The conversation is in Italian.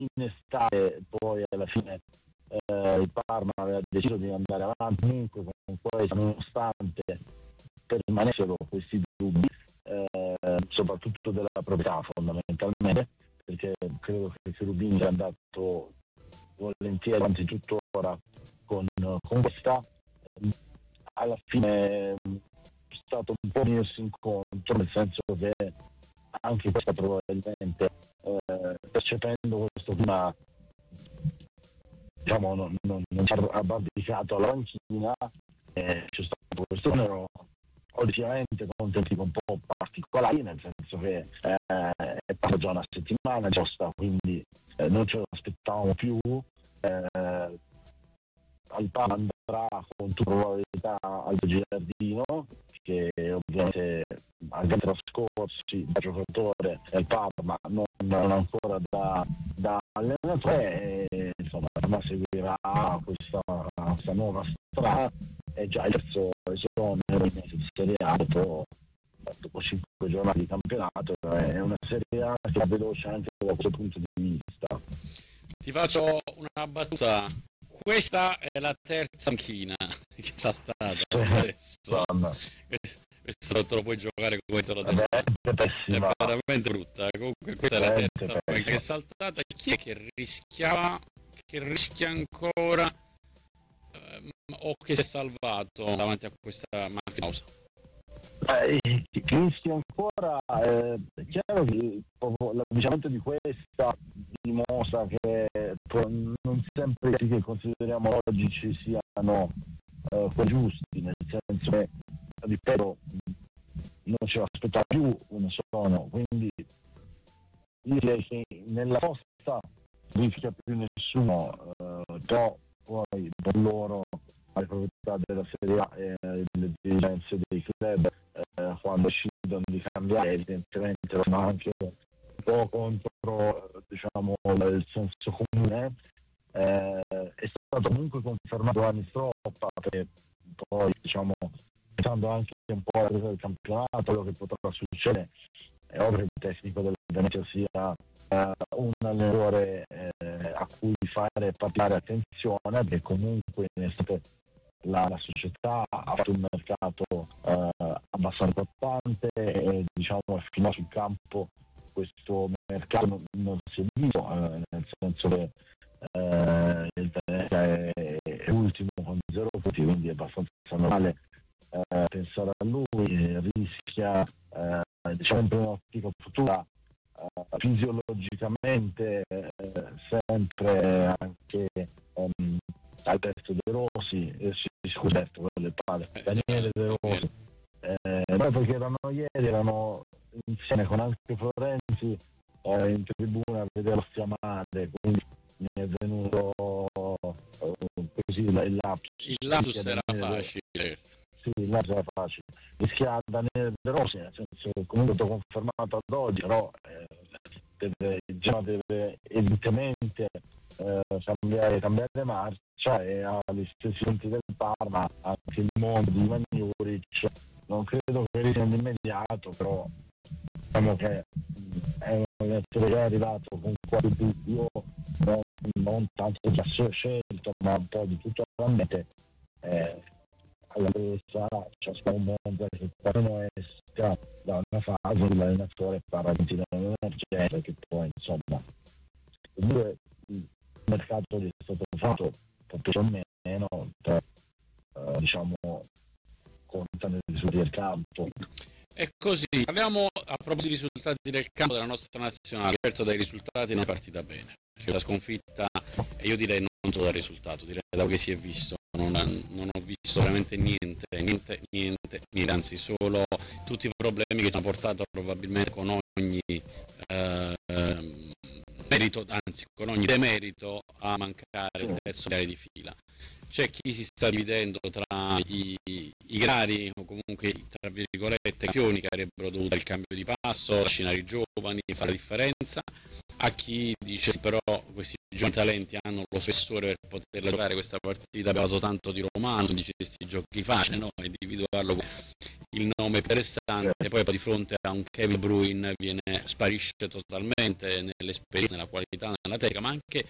in estate poi alla fine il Parma aveva deciso di andare avanti comunque con questo, nonostante permanessero questi dubbi, soprattutto della proprietà fondamentalmente, perché credo che Cherubini sia andato volentieri, anzi tuttora con questa. Alla fine è stato un po' messo incontro, nel senso che anche questa probabilmente percependo questo clima, diciamo, non si è abbarbicato alla panchina, c'è stato questo numero oggettivamente con tempi un po' particolari, nel senso che è passata già una settimana giusta, quindi non ce lo aspettavamo più. Al Parma andrà con tutta probabilità al Giardino, che ovviamente anche trascorsi da giocatore al Parma non ancora da allenatore, e insomma Parma seguirà questa nuova strada. È già il terzo esonero in Serie A dopo 5 giornate di campionato. È una Serie A che è veloce anche da questo punto di vista. Ti faccio una battuta. Questa è la terza panchina che è saltata adesso. Questo te lo puoi giocare come te lo devi. È veramente brutta. Comunque questa è la terza panchina che è saltata. Chi è che rischiava, che rischia ancora o che si è salvato davanti a questa Max Mausa? Rischia ancora, è chiaro che l'avvicinamento di questa dimostra che non sempre quelli che consideriamo logici siano quelli giusti, nel senso che, ripeto, non ce l'aspettava più un sono, quindi direi che nella posta non rischia più nessuno, però poi per loro alle proprietà della Serie A e le dirigenze dei club, quando decidono di cambiare, evidentemente vanno anche un po' contro, diciamo, il senso comune. È stato comunque confermato anni Stroppa, perché poi, diciamo, pensando anche un po' alla presa del campionato, quello che potrà succedere, è ovvio che il tecnico del Venezia sia un allenatore a cui fare particolare attenzione, perché comunque la società ha fatto un mercato abbastanza importante e, diciamo, fino sul campo questo mercato non si è visto, nel senso che il Venezia è ultimo con 0 punti, quindi è abbastanza normale pensare a lui. Rischia, diciamo, in un'ottica futura, fisiologicamente sempre anche Alberto De Rossi, Alberto, quello del padre, Daniele De Rossi, perché erano insieme con anche Florenzi in tribuna a vederlo stiamare, quindi mi è venuto così il lapsus. Il lapsus era facile. Sì, il lapsus era facile. Rischia Daniele De Rossi, nel senso che comunque è stato confermato ad oggi, però deve evidentemente cambiare marcia, e agli stessi punti del Parma anche il mondo di Ivan Juric non credo che sia nell'immediato, però diciamo che è un allenatore che è arrivato con qualche dubbio, non tanto già scelto, ma un po' di tutto l'ambiente. Alla sarà ciascuno un mondo che quando esca da una fase l'allenatore parla di un'emergenza, che poi insomma comunque il mercato è stato fatto più o meno, diciamo conta nei risultati del campo. È così. Parliamo a proposito dei risultati del campo della nostra nazionale. Certo, dai risultati non è partita bene, perché la sconfitta, e io direi non solo dal risultato, direi da quello che si è visto, non ho visto veramente niente, anzi solo tutti i problemi che ci hanno portato probabilmente con ogni merito, anzi con ogni demerito, a mancare il terzo gare di fila. C'è chi si sta dividendo tra i grari, o comunque tra virgolette campioni, che avrebbero dovuto il cambio di passo, trascinare i giovani, fare la differenza, a chi dice però questi giovani talenti hanno lo spessore per poter giocare questa partita, abbiamo dato tanto di romano, dice questi giochi facili, no? Individuarlo il nome interessante, poi di fronte a un Kevin De Bruyne sparisce totalmente nell'esperienza, nella qualità, nella tecnica, ma anche